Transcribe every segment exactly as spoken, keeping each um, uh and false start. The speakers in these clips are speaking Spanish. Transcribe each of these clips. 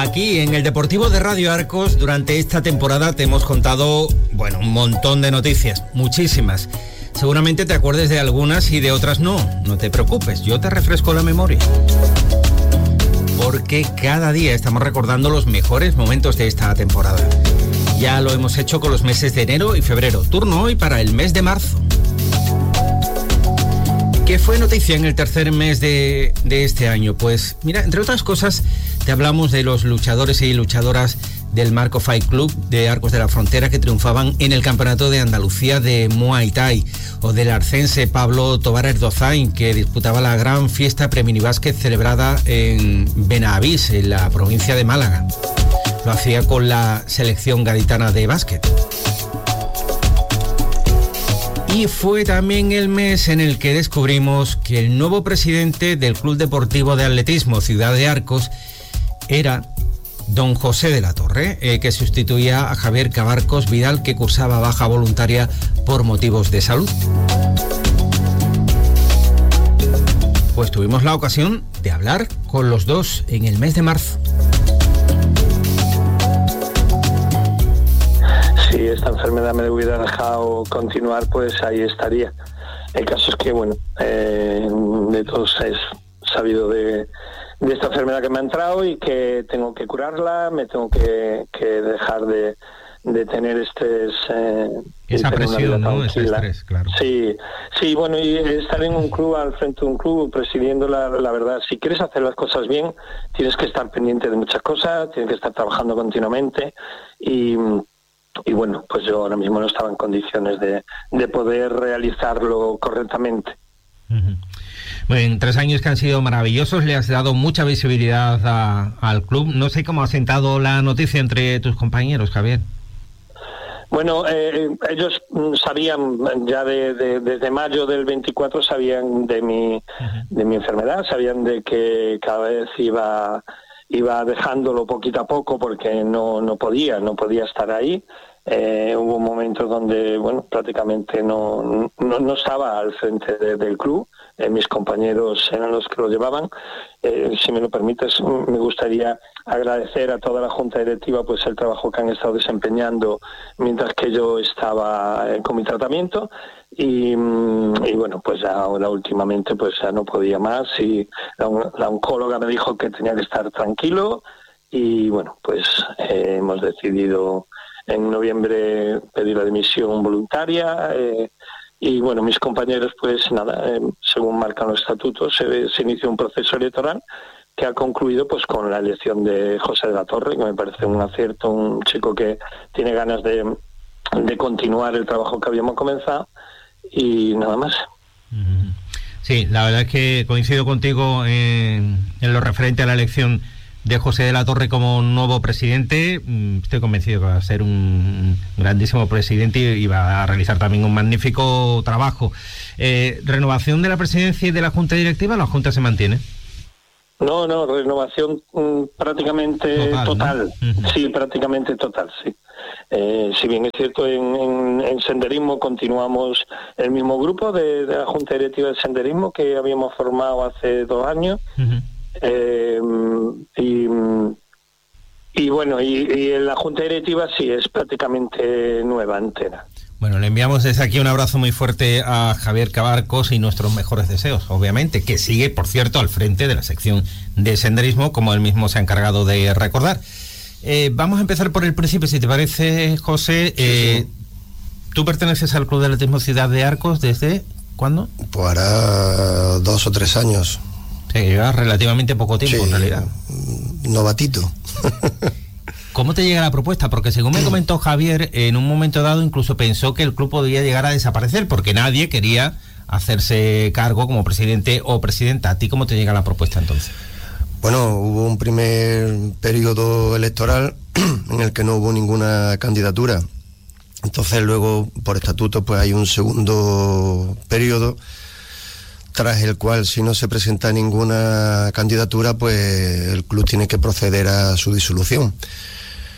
Aquí en el Deportivo de Radio Arcos, durante esta temporada te hemos contado, bueno, un montón de noticias, muchísimas. Seguramente te acuerdes de algunas y de otras no. No te preocupes, yo te refresco la memoria. Porque cada día estamos recordando los mejores momentos de esta temporada. Ya lo hemos hecho con los meses de enero y febrero. Turno hoy para el mes de marzo. ¿Qué fue noticia en el tercer mes de, de este año? Pues mira, entre otras cosas, te hablamos de los luchadores y luchadoras del Marco Fight Club de Arcos de la Frontera que triunfaban en el Campeonato de Andalucía de Muay Thai, o del arcense Pablo Tobar Erdozain, que disputaba la gran fiesta preminibásquet celebrada en Benavís, en la provincia de Málaga. Lo hacía con la selección gaditana de básquet. Y fue también el mes en el que descubrimos que el nuevo presidente del Club Deportivo de Atletismo Ciudad de Arcos era don José de la Torre, eh, que sustituía a Javier Cabarcos Vidal, que cursaba baja voluntaria por motivos de salud. Pues tuvimos la ocasión de hablar con los dos en el mes de marzo. Si esta enfermedad me la hubiera dejado continuar, pues ahí estaría. El caso es que, bueno, eh, de todos es sabido de, de esta enfermedad que me ha entrado y que tengo que curarla, me tengo que, que dejar de, de tener este... Eh, Esa presión, ¿no? Ese estrés, claro. Sí, sí, bueno, y estar en un club, al frente de un club, presidiendo, la, la verdad, si quieres hacer las cosas bien, tienes que estar pendiente de muchas cosas, tienes que estar trabajando continuamente y... Y bueno, pues yo ahora mismo no estaba en condiciones de, de poder realizarlo correctamente. Uh-huh. Bueno, tres años que han sido maravillosos, le has dado mucha visibilidad a, al club. No sé cómo ha sentado la noticia entre tus compañeros, Javier. Bueno, eh, ellos sabían ya de, de, desde mayo del veinticuatro, sabían de mi, uh-huh. de mi enfermedad, sabían de que cada vez iba... iba dejándolo poquito a poco porque no no podía, no podía estar ahí. Eh, hubo momentos donde, bueno, prácticamente no no, no estaba al frente de, del club. Eh, mis compañeros eran los que lo llevaban. Eh, si me lo permites, me gustaría agradecer a toda la Junta Directiva pues el trabajo que han estado desempeñando mientras que yo estaba eh, con mi tratamiento. Y, y bueno, pues ahora últimamente pues ya no podía más y la, la oncóloga me dijo que tenía que estar tranquilo y bueno, pues eh, hemos decidido en noviembre pedir la dimisión voluntaria eh, y bueno, mis compañeros pues nada, eh, según marcan los estatutos se, se inició un proceso electoral que ha concluido pues con la elección de José de la Torre, que me parece un acierto, un chico que tiene ganas de, de continuar el trabajo que habíamos comenzado. Y nada más. Sí, la verdad es que coincido contigo en, en lo referente a la elección de José de la Torre como nuevo presidente. Estoy convencido que va a ser un grandísimo presidente y va a realizar también un magnífico trabajo. Eh, ¿Renovación de la presidencia y de la Junta Directiva? ¿La Junta se mantiene? No, no, renovación mm, prácticamente total. total. ¿No? Uh-huh. Sí, prácticamente total, sí. Eh, si bien es cierto, en, en, en senderismo continuamos el mismo grupo de, de la Junta Directiva de Senderismo que habíamos formado hace dos años. Uh-huh. eh, y, y bueno, y, y en la Junta Directiva sí es prácticamente nueva, entera. Bueno, le enviamos desde aquí un abrazo muy fuerte a Javier Cabarcos y nuestros mejores deseos, obviamente, que sigue, por cierto, al frente de la sección de senderismo, como él mismo se ha encargado de recordar. Eh, vamos a empezar por el principio, si te parece, José. Eh, sí, sí. ¿Tú perteneces al Club de Atletismo Ciudad de Arcos desde cuándo? Pues hará dos o tres años. Sí, lleva relativamente poco tiempo, sí, en realidad. Novatito. ¿Cómo te llega la propuesta? Porque según me comentó Javier, en un momento dado incluso pensó que el club podría llegar a desaparecer porque nadie quería hacerse cargo como presidente o presidenta. ¿A ti cómo te llega la propuesta entonces? Bueno, hubo un primer periodo electoral en el que no hubo ninguna candidatura. Entonces luego, por estatuto, pues hay un segundo periodo tras el cual, si no se presenta ninguna candidatura, pues el club tiene que proceder a su disolución.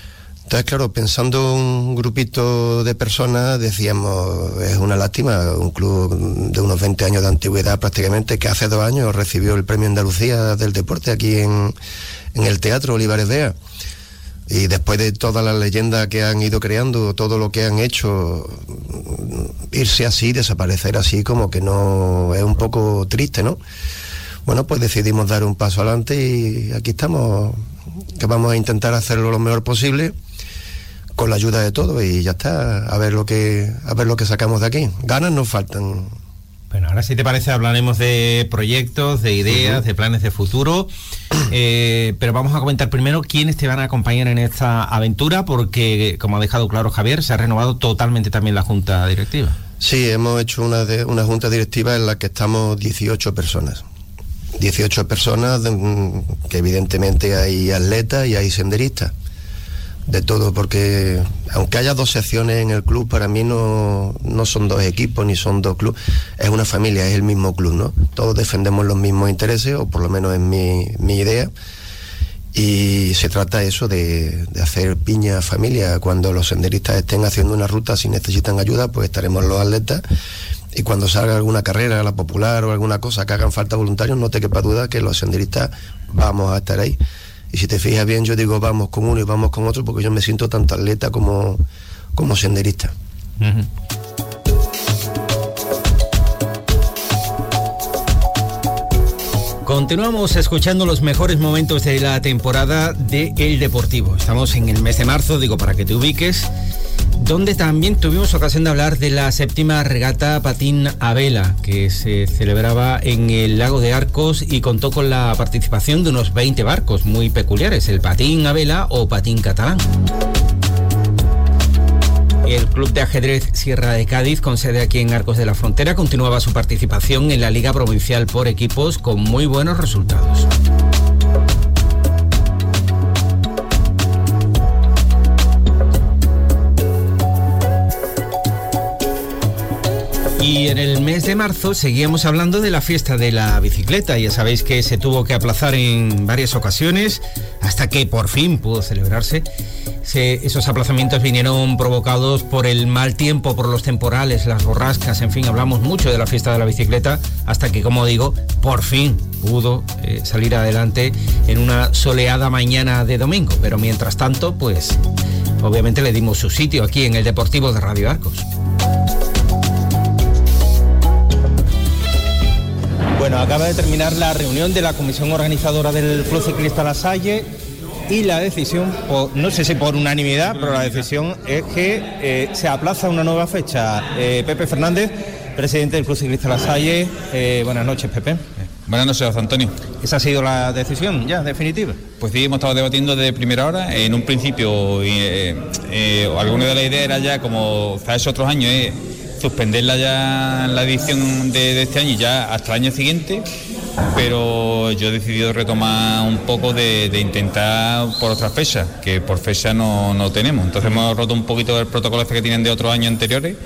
Entonces, claro, pensando un grupito de personas, decíamos, es una lástima, un club de unos veinte años de antigüedad prácticamente, que hace dos años recibió el Premio Andalucía del Deporte aquí en, en el Teatro Olivares Dea. Y después de todas las leyendas que han ido creando, todo lo que han hecho, irse así, desaparecer así, como que no, es un poco triste, ¿no? Bueno, pues decidimos dar un paso adelante y aquí estamos, que vamos a intentar hacerlo lo mejor posible, con la ayuda de todos, y ya está, a ver lo que, a ver lo que sacamos de aquí. Ganas nos faltan. Bueno, ahora si te parece hablaremos de proyectos, de ideas, uh-huh. de planes de futuro, eh, pero vamos a comentar primero quiénes te van a acompañar en esta aventura, porque como ha dejado claro Javier, se ha renovado totalmente también la junta directiva. Sí, hemos hecho una, de, una junta directiva en la que estamos dieciocho personas. dieciocho personas que evidentemente hay atletas y hay senderistas. De todo, porque aunque haya dos secciones en el club, para mí no, no son dos equipos ni son dos clubes, es una familia, es el mismo club, ¿no? Todos defendemos los mismos intereses, o por lo menos es mi, mi idea, y se trata eso de, de hacer piña familia. Cuando los senderistas estén haciendo una ruta, si necesitan ayuda, pues estaremos los atletas, y cuando salga alguna carrera, la popular o alguna cosa que hagan falta voluntarios, no te quepa duda que los senderistas vamos a estar ahí. Y si te fijas bien, yo digo vamos con uno y vamos con otro, porque yo me siento tanto atleta como, como senderista. Uh-huh. Continuamos escuchando los mejores momentos de la temporada de El Deportivo. Estamos en el mes de marzo, digo para que te ubiques, donde también tuvimos ocasión de hablar de la séptima regata patín a vela, que se celebraba en el lago de Arcos y contó con la participación de unos veinte barcos muy peculiares, el patín a vela o patín catalán. El Club de Ajedrez Sierra de Cádiz, con sede aquí en Arcos de la Frontera, continuaba su participación en la Liga Provincial por equipos con muy buenos resultados. Y en el mes de marzo seguíamos hablando de la fiesta de la bicicleta. Ya sabéis que se tuvo que aplazar en varias ocasiones hasta que por fin pudo celebrarse. Se, esos aplazamientos vinieron provocados por el mal tiempo, por los temporales, las borrascas, en fin, hablamos mucho de la fiesta de la bicicleta hasta que, como digo, por fin pudo eh, salir adelante en una soleada mañana de domingo. Pero mientras tanto, pues, obviamente le dimos su sitio aquí en el Deportivo de Radio Arcos. Bueno, acaba de terminar la reunión de la comisión organizadora del Club Ciclista La Salle y la decisión, por, no sé si por unanimidad, pero la decisión es que eh, se aplaza una nueva fecha. Eh, Pepe Fernández, presidente del Club Ciclista La Salle, eh, buenas noches, Pepe. Buenas noches, José Antonio. ¿Esa ha sido la decisión ya definitiva? Pues sí, hemos estado debatiendo desde primera hora. En un principio, eh, eh, alguna de las ideas era ya, como se ha hecho otros años, eh, suspenderla ya la edición de, de este año y ya hasta el año siguiente, pero yo he decidido retomar un poco de, de intentar por otras fechas, que por fecha no, no tenemos. Entonces hemos roto un poquito el protocolo este que tienen de otros años anteriores,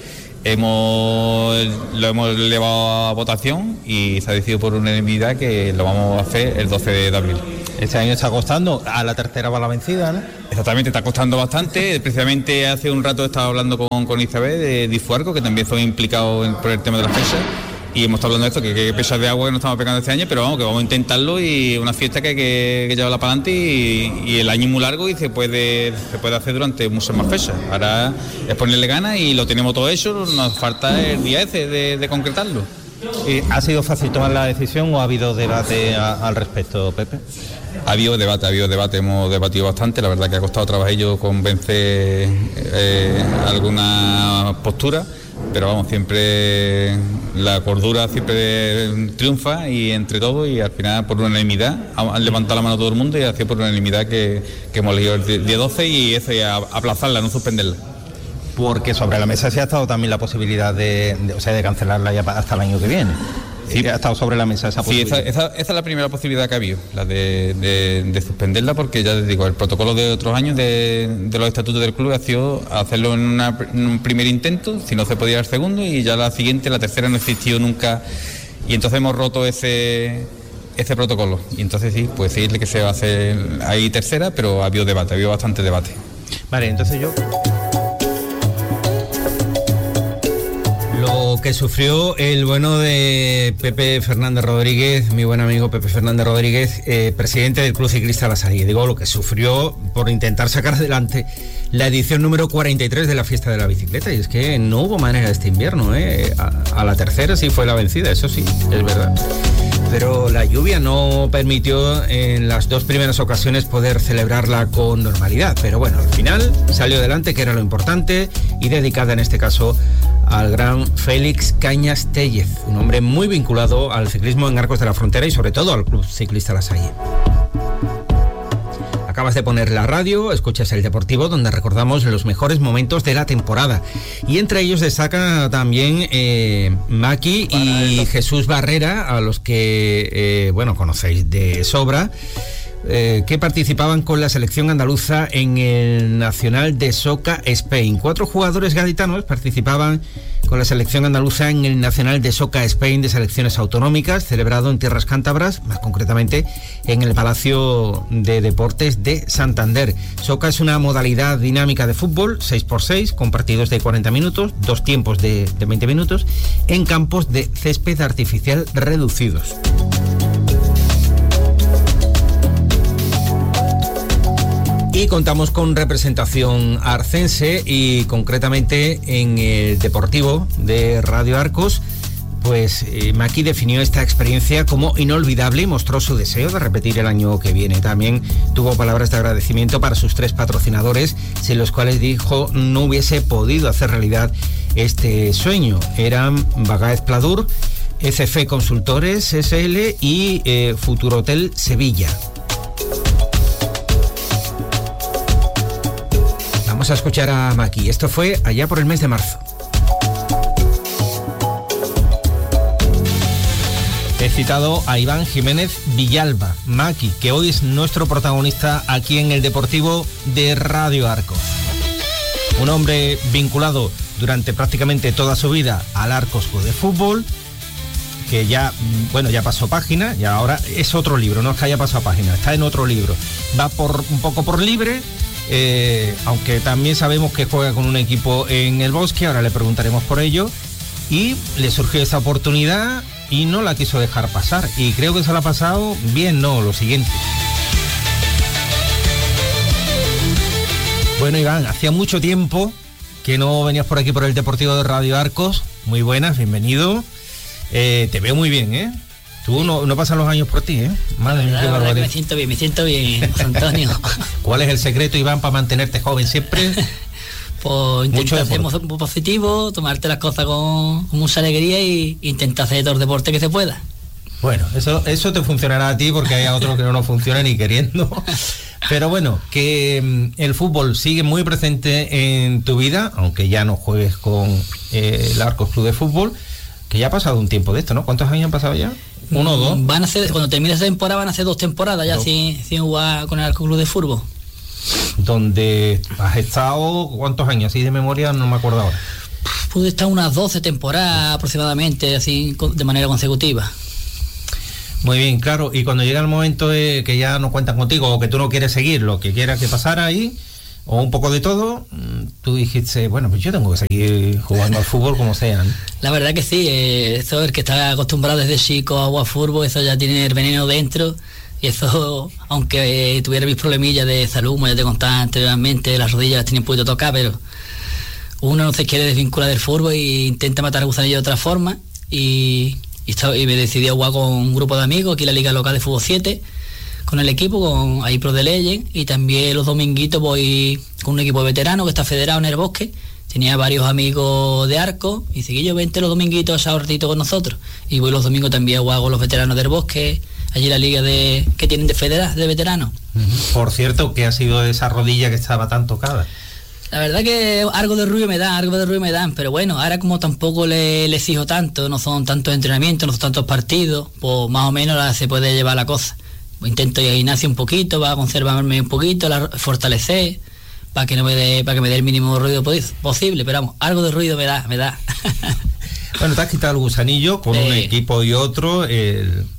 hemos lo hemos elevado a votación y se ha decidido por unanimidad que lo vamos a hacer el doce de abril. Este año está costando, a la tercera va la vencida, ¿no? Exactamente, está costando bastante. Precisamente hace un rato he estado hablando con, con Isabel de Difuarco, que también fue implicado en, por el tema de las fechas, y hemos estado hablando de esto, que qué pesas de agua que nos estamos pegando este año, pero vamos, que vamos a intentarlo, y una fiesta que hay que, que llevarla para adelante, y, y el año es muy largo y se puede, se puede hacer durante muchas más fechas. Ahora es ponerle ganas y lo tenemos todo hecho, nos falta el día ese de, de concretarlo. ¿Ha sido fácil tomar la decisión o ha habido debate a, al respecto, Pepe? Ha habido debate, ha habido debate, hemos debatido bastante. La verdad que ha costado trabajar yo convencer eh, alguna postura, pero vamos, siempre la cordura siempre triunfa, y entre todos, y al final por unanimidad han levantado la mano todo el mundo y ha sido por unanimidad que, que hemos elegido el día doce, y eso, y a, aplazarla, no suspenderla. Porque sobre la mesa se ha estado también la posibilidad de, de, o sea, de cancelarla ya hasta el año que viene. Sí, ha estado sobre la mesa esa posibilidad. Sí, esa, esa, esa es la primera posibilidad que ha habido, la de, de, de suspenderla, porque ya les digo, el protocolo de otros años de, de los estatutos del club ha sido hacerlo en, una, en un primer intento, si no se podía el segundo, y ya la siguiente, la tercera no existió nunca, y entonces hemos roto ese, ese protocolo. Y entonces sí, pues decirle que se va a hacer ahí tercera, pero ha habido debate, ha habido bastante debate. Vale, entonces yo... Lo que sufrió el bueno de Pepe Fernández Rodríguez, mi buen amigo Pepe Fernández Rodríguez, eh, presidente del Club Ciclista La Salle. Digo, lo que sufrió por intentar sacar adelante la edición número cuarenta y tres de la Fiesta de la Bicicleta. Y es que no hubo manera este invierno, ¿eh? A, a la tercera sí fue la vencida, eso sí, es verdad. Pero la lluvia no permitió en las dos primeras ocasiones poder celebrarla con normalidad. Pero bueno, al final salió adelante, que era lo importante, y dedicada en este caso al gran Félix Cañas Tellez, un hombre muy vinculado al ciclismo en Arcos de la Frontera y sobre todo al Club Ciclista La Salle. Acabas de poner la radio, escuchas El Deportivo, donde recordamos los mejores momentos de la temporada. Y entre ellos destaca también eh, Maki y Jesús Barrera, a los que, eh, bueno, conocéis de sobra, eh, que participaban con la selección andaluza en el Nacional de Soca Spain. Cuatro jugadores gaditanos participaban con la selección andaluza en el Nacional de Soca Spain de selecciones autonómicas, celebrado en tierras cántabras, más concretamente en el Palacio de Deportes de Santander. Soca es una modalidad dinámica de fútbol, seis por seis, con partidos de cuarenta minutos, dos tiempos de, de veinte minutos, en campos de césped artificial reducidos. Y contamos con representación arcense y concretamente en el Deportivo de Radio Arcos, pues eh, Maki definió esta experiencia como inolvidable y mostró su deseo de repetir el año que viene. También tuvo palabras de agradecimiento para sus tres patrocinadores, sin los cuales dijo no hubiese podido hacer realidad este sueño. Eran Bagaez Pladur, E C F Consultores S L y eh, Futurotel Sevilla. Vamos a escuchar a Maki. Esto fue allá por el mes de marzo. He citado a Iván Jiménez Villalba, Maki, que hoy es nuestro protagonista aquí en el Deportivo de Radio Arcos. Un hombre vinculado durante prácticamente toda su vida al Arcos Club de Fútbol, que ya, bueno, ya pasó página y ahora es otro libro, no es que haya pasado página, está en otro libro. Va por un poco por libre. Eh, aunque también sabemos que juega con un equipo en el Bosque, ahora le preguntaremos por ello, y le surgió esa oportunidad y no la quiso dejar pasar, y creo que se la ha pasado bien. No, lo siguiente. Bueno, Iván, hacía mucho tiempo que no venías por aquí por el Deportivo de Radio Arcos. Muy buenas, bienvenido. Eh, te veo muy bien, ¿eh? Tú no, no pasan los años por ti, ¿eh? Madre mía, qué barbaridad. Me siento bien, me siento bien, José Antonio. ¿Cuál es el secreto, Iván, para mantenerte joven siempre? Pues intentar ser muy positivo, tomarte las cosas con, con mucha alegría y intentar hacer todo el deporte que se pueda. Bueno, eso, eso te funcionará a ti porque hay a otros que no nos funciona ni queriendo. Pero bueno, que el fútbol sigue muy presente en tu vida, aunque ya no juegues con eh, el Arcos Club de Fútbol, que ya ha pasado un tiempo de esto, ¿no? ¿Cuántos años han pasado ya? ¿Uno o dos? Van a ser, cuando termine esa temporada van a ser dos temporadas ya sin, sin jugar con el Arcos Club de Fútbol. Donde has estado, ¿cuántos años? Así de memoria no me acuerdo ahora. Pude estar unas doce temporadas aproximadamente, así de manera consecutiva. Muy bien, claro. Y cuando llega el momento de que ya no cuentan contigo o que tú no quieres seguir lo que quieras que pasara ahí, o un poco de todo, tú dijiste, bueno, pues yo tengo que seguir jugando al fútbol como sea, ¿no? La verdad que sí, eh, eso el que está acostumbrado desde chico a jugar fútbol, eso ya tiene el veneno dentro, y eso, aunque eh, tuviera mis problemillas de salud, como ya te contaba anteriormente, las rodillas las tenía un poquito tocadas, pero uno no se quiere desvincular del fútbol e intenta matar a gusanillo de otra forma, y, y, estaba, y me decidí a jugar con un grupo de amigos aquí en la Liga Local de Fútbol siete, con el equipo, con ahí Pro de Legend, y también los dominguitos voy con un equipo veterano que está federado en el Bosque. Tenía varios amigos de Arco y seguí yo, vente los dominguitos a un ratito con nosotros, y voy los domingos también a jugar con los veteranos del Bosque, allí la liga de que tienen de federas, de veteranos. Uh-huh. Por cierto, ¿qué ha sido de esa rodilla que estaba tan tocada? La verdad que algo de ruido me dan, algo de ruido me dan, pero bueno, ahora como tampoco le, le exijo tanto, no son tantos entrenamientos, no son tantos partidos, pues más o menos la, se puede llevar la cosa. Intento ir al gimnasio un poquito, va a conservarme un poquito, la, fortalecer, para que no me dé, para que me dé el mínimo ruido posible, pero vamos, algo de ruido me da, me da. Bueno, te has quitado el gusanillo con eh. un equipo y otro, el,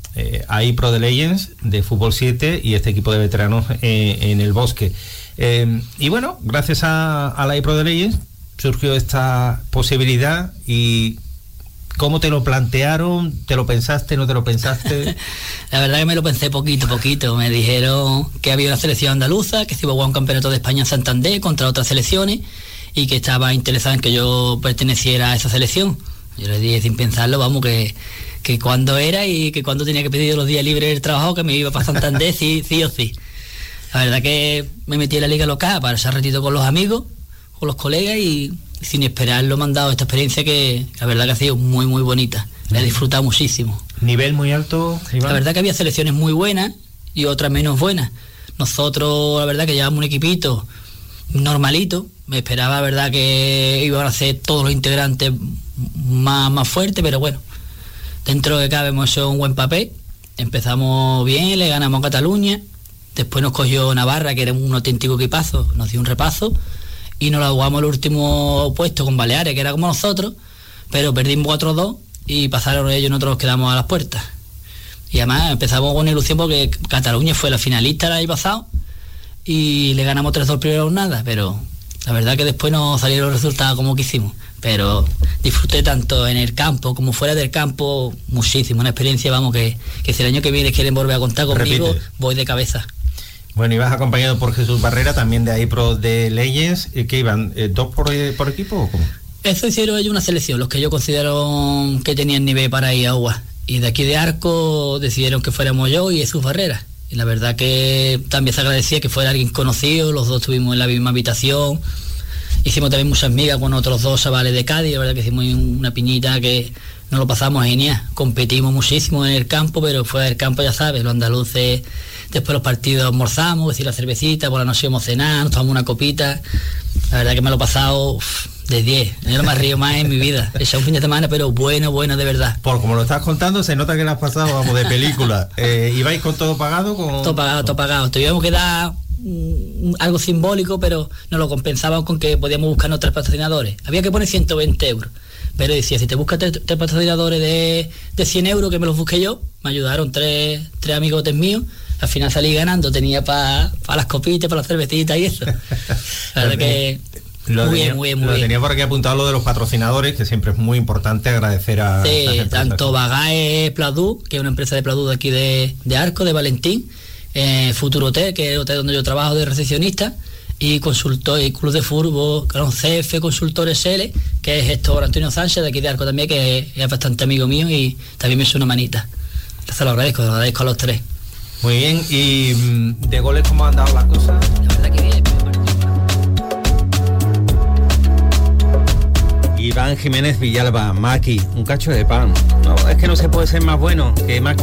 eh, hay Pro de Legends de Fútbol siete y este equipo de veteranos eh, en el Bosque. Eh, y bueno, gracias a, a la Pro de Legends surgió esta posibilidad. Y ¿cómo te lo plantearon? ¿Te lo pensaste, no te lo pensaste? La verdad que me lo pensé poquito, poquito. Me dijeron que había una selección andaluza, que se iba a jugar un campeonato de España en Santander contra otras selecciones y que estaba interesado en que yo perteneciera a esa selección. Yo les dije sin pensarlo, vamos, que, que cuando era y que cuando tenía que pedir los días libres del trabajo, que me iba para Santander sí, sí o sí. La verdad que me metí en la liga local para echar ratito con los amigos, con los colegas, y sin esperarlo me han dado esta experiencia que la verdad que ha sido muy muy bonita. La he disfrutado muchísimo. ¿Nivel muy alto, Iván? La verdad que había selecciones muy buenas y otras menos buenas. Nosotros la verdad que llevamos un equipito normalito. Me esperaba la verdad que iban a ser todos los integrantes más, más fuertes, pero bueno, dentro de que cabe hemos hecho un buen papel. Empezamos bien, le ganamos a Cataluña, después nos cogió Navarra, que era un auténtico equipazo, nos dio un repaso y nos la jugamos al último puesto con Baleares, que era como nosotros, pero perdimos cuatro dos y pasaron ellos y nosotros nos quedamos a las puertas. Y además empezamos con ilusión porque Cataluña fue la finalista el año pasado y le ganamos tres dos primero nada, pero la verdad que después no salieron los resultados como quisimos. Pero disfruté tanto en el campo como fuera del campo muchísimo, una experiencia, vamos, que, que si el año que viene quieren volver a contar conmigo, repite, voy de cabeza. Bueno, ibas acompañado por Jesús Barrera, también de ahí Pro de Legends. ¿Qué iban? ¿Dos por, por equipo o cómo? Eso hicieron ellos una selección, los que yo considero que tenían nivel para ir a agua. Y de aquí de Arco decidieron que fuéramos yo y Jesús Barrera. Y la verdad que también se agradecía que fuera alguien conocido, los dos estuvimos en la misma habitación. Hicimos también muchas migas con otros dos chavales de Cádiz, la verdad que hicimos una piñita que nos lo pasamos genial. Competimos muchísimo en el campo, pero fuera del campo ya sabes, los andaluces, después los partidos almorzamos, es decir, la cervecita, por la noche íbamos a cenar, nos tomamos una copita. La verdad que me lo he pasado uff, de diez, yo no me río más en mi vida. He hecho un fin de semana, pero bueno, bueno, de verdad. Por como lo estás contando, se nota que lo has pasado, vamos, de película. Eh, ¿Ibais con todo pagado? Con... Todo pagado, todo pagado. Tuvimos que dar algo simbólico, pero nos lo compensaban con que podíamos buscar otros patrocinadores. Había que poner ciento veinte euros, pero decía, si te buscas tres, tres patrocinadores de, de cien euros, que me los busqué yo, me ayudaron tres, tres amigotes míos, al final salí ganando, tenía para pa las copitas, para las cervecitas y eso. La verdad que lo muy tenía, bien, muy bien, muy lo bien. Tenía por aquí apuntado lo de los patrocinadores, que siempre es muy importante agradecer a... Sí, tanto Bagae Pladú, que es una empresa de Pladú de aquí de, de Arco, de Valentín, Eh, Futuro Hotel, que es el hotel donde yo trabajo de recepcionista, y consultor y Club de Fútbol, con C F Consultor S L, que es Héctor Antonio Sánchez de aquí de Arco también, que es, es bastante amigo mío y también me hizo una manita. Se lo agradezco, lo agradezco a los tres. Muy bien, y de goles, ¿cómo han dado las cosas? La verdad que bien. Iván Jiménez Villalba, Maki, un cacho de pan. No, es que no se puede ser más bueno que Maki.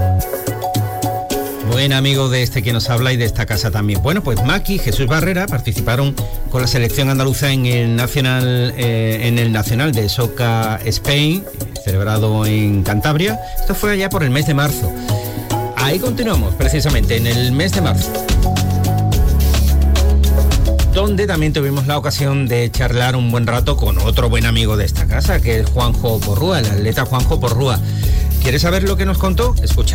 Buen amigo de este que nos habla y de esta casa también. Bueno, pues Maki y Jesús Barrera participaron con la selección andaluza en el Nacional eh, en el Nacional de Soccer Spain, celebrado en Cantabria. Esto fue allá por el mes de marzo. Ahí continuamos, precisamente, en el mes de marzo, donde también tuvimos la ocasión de charlar un buen rato con otro buen amigo de esta casa, que es Juanjo Porrúa, el atleta Juanjo Porrúa. ¿Quieres saber lo que nos contó? Escucha.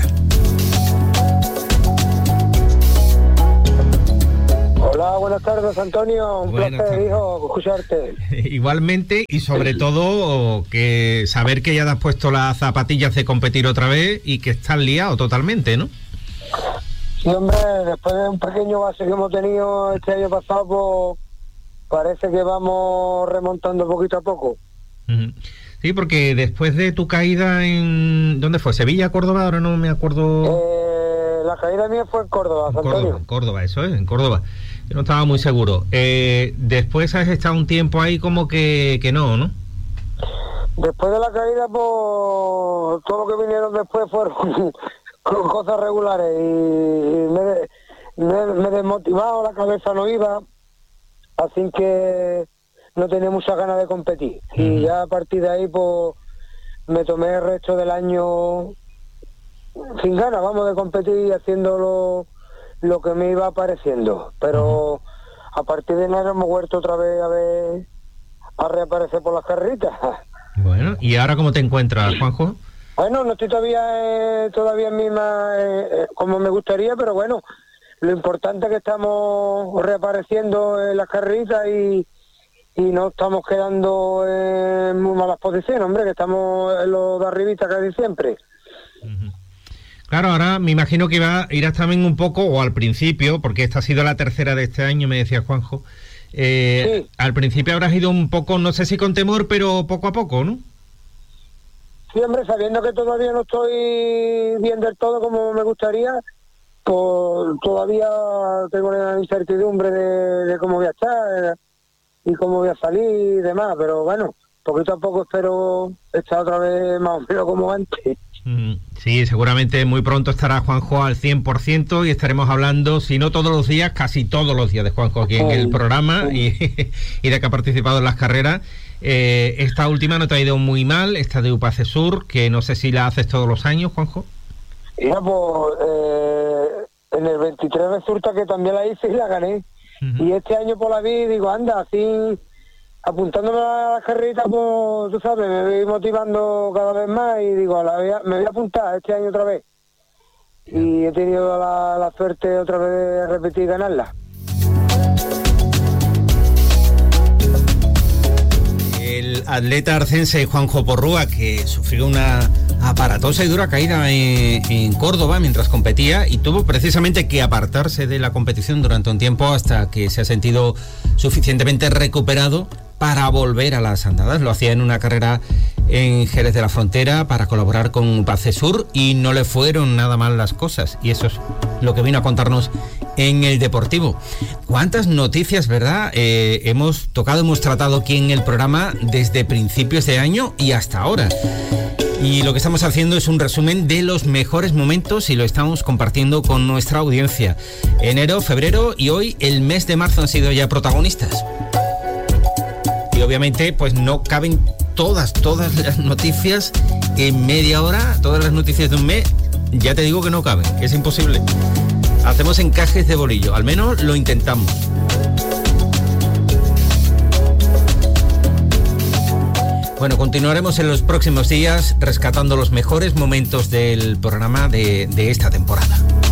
Hola, buenas tardes, Antonio. Un buenas placer, tardes. Hijo, escucharte. Igualmente, y sobre todo que saber que ya te has puesto las zapatillas de competir otra vez y que estás liado totalmente, ¿no? Sí, hombre, después de un pequeño base que hemos tenido este año pasado, pues parece que vamos remontando poquito a poco. Uh-huh. Sí, porque después de tu caída en... ¿Dónde fue? ¿Sevilla, Córdoba? Ahora no me acuerdo... Eh, la caída mía fue en Córdoba, en Antonio. Córdoba, en Córdoba, eso es, en Córdoba. Yo no estaba muy seguro. Eh, después has estado un tiempo ahí como que, que no, ¿no? Después de la caída, pues todo lo que vinieron después fueron cosas regulares y me, me, me desmotivado, la cabeza no iba, así que no tenía muchas ganas de competir. Uh-huh. Y ya a partir de ahí, pues me tomé el resto del año sin ganas, vamos, de competir, haciéndolo lo que me iba apareciendo, pero uh-huh. a partir de enero hemos vuelto otra vez a ver a reaparecer por las carreritas. Bueno, ¿y ahora cómo te encuentras, Juanjo? Bueno, no estoy todavía eh, todavía misma eh, como me gustaría, pero bueno, lo importante es que estamos reapareciendo en las carreritas y, y no estamos quedando en muy malas posiciones, hombre, que estamos en los de arribita casi siempre. Uh-huh. Claro, ahora me imagino que va, irás también un poco, o al principio, porque esta ha sido la tercera de este año, me decía Juanjo, eh, sí. Al principio habrás ido un poco, no sé si con temor, pero poco a poco, ¿no? Sí, hombre, sabiendo que todavía no estoy bien del todo como me gustaría, pues todavía tengo la incertidumbre de, de cómo voy a estar y cómo voy a salir y demás, pero bueno, poquito a poco espero estar otra vez más o menos como antes. Sí, seguramente muy pronto estará Juanjo al cien por ciento y estaremos hablando, si no todos los días, casi todos los días de Juanjo aquí en el programa y, y de que ha participado en las carreras. Eh, esta última no te ha ido muy mal, esta de UPACESUR, que no sé si la haces todos los años, Juanjo. Ya, pues eh, en el veintitrés resulta que también la hice y la gané. Uh-huh. Y este año por la vi y digo, anda, así apuntándome a las carreritas, pues tú sabes, me voy motivando cada vez más y digo, la voy a, me voy a apuntar este año otra vez. Y he tenido la, la suerte otra vez de repetir y ganarla. El atleta arcense Juanjo Porrúa, que sufrió una aparatosa y dura caída en, en Córdoba mientras competía y tuvo precisamente que apartarse de la competición durante un tiempo hasta que se ha sentido suficientemente recuperado para volver a las andadas. Lo hacía en una carrera en Jerez de la Frontera para colaborar con UPACESUR y no le fueron nada mal las cosas, y eso es lo que vino a contarnos en El Deportivo. Cuántas noticias, ¿verdad? Eh, hemos tocado, hemos tratado aquí en el programa desde principios de año y hasta ahora. Y lo que estamos haciendo es un resumen de los mejores momentos y lo estamos compartiendo con nuestra audiencia. Enero, febrero y hoy el mes de marzo han sido ya protagonistas. Y obviamente pues no caben todas, todas las noticias en media hora, todas las noticias de un mes, ya te digo que no caben, que es imposible. Hacemos encajes de bolillo, al menos lo intentamos. Bueno, continuaremos en los próximos días rescatando los mejores momentos del programa de, de esta temporada.